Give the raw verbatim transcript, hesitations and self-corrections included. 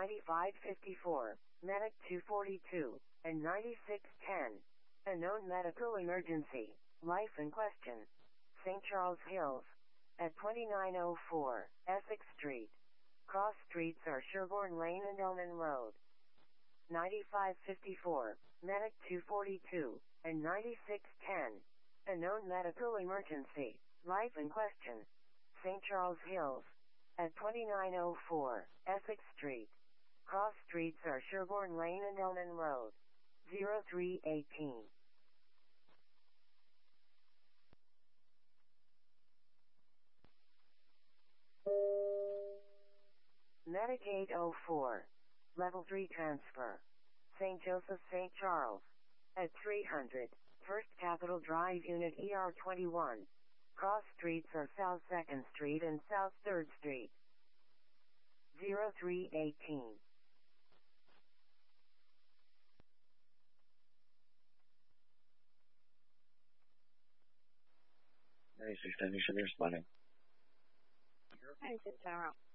ninety-five fifty-four, Medic two forty-two, and ninety-six ten. A known medical emergency. Life in question. Saint Charles Hills. At twenty-nine oh four, Essex Street. Cross streets are Sherborne Lane and Elman Road. ninety-five fifty-four, Medic two forty-two, and ninety-six ten. A known medical emergency. Life in question. Saint Charles Hills. At twenty-nine oh four, Essex Street. Cross streets are Sherborne Lane and Elman Road. zero three eighteen. Medic eight oh four. Level three transfer. Saint Joseph Saint Charles. At three hundred, First Capitol Drive Unit E R twenty-one. Cross streets are South second Street and South third Street. zero three eighteen. ninety-six ten, you should be responding. ninety-six ten,